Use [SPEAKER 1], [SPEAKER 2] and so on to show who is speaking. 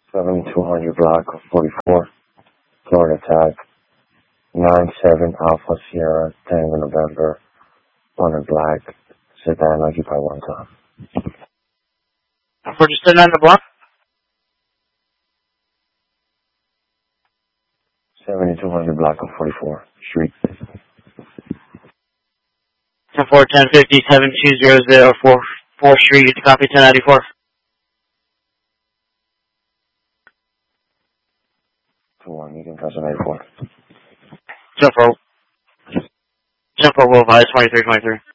[SPEAKER 1] 7200 block of 44, Florida tag, 97 Alpha Sierra, Tango November, on a black sedan, occupy one time.
[SPEAKER 2] For just sitting on the block?
[SPEAKER 1] 7200 block of 44, street.
[SPEAKER 2] 10-4-10-50-7200 4th Street, you copy 1094.
[SPEAKER 1] 2-1, you can cross on 84.
[SPEAKER 2] Jump for Wolf Eyes 2323.